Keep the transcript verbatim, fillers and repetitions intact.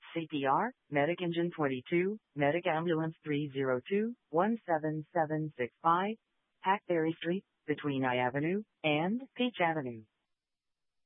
C P R, Medic Engine twenty-two, Medic Ambulance three zero two, one seven seven six five, Hackberry Street, between I Avenue and Peach Avenue.